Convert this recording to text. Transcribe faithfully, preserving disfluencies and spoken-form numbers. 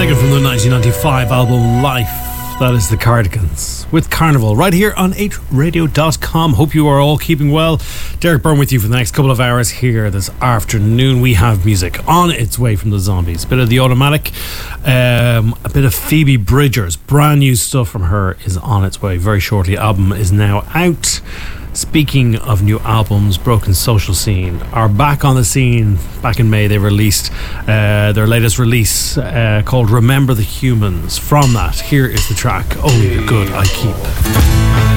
taken from the nineteen ninety-five album Life. That is the Cardigans with Carnival right here on eight radio dot com. Hope you are all keeping well. Derek Byrne with you for the next couple of hours here this afternoon. We have music on its way from the Zombies. A bit of The Automatic, um, a bit of Phoebe Bridgers. Brand new stuff from her is on its way very shortly. Album is now out. Speaking of new albums, Broken Social Scene are back on the scene. Back in May they released uh, their latest release uh, called Remember the Humans. From that, here is the track Only the Good I Keep.